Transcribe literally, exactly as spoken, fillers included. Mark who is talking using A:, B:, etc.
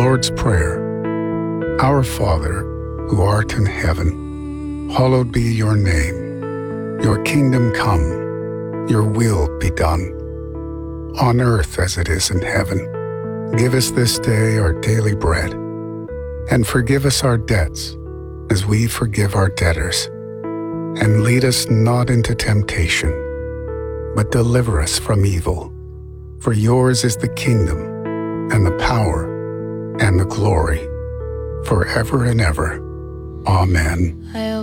A: Lord's Prayer. Our Father, who art in heaven, hallowed be your name. Your kingdom come, your will be done, on earth as it is in heaven. Give us this day our daily bread, and forgive us our debts, as we forgive our debtors. And lead us not into temptation, but deliver us from evil. For yours is the kingdom, and the power, and the glory, forever and ever. Amen.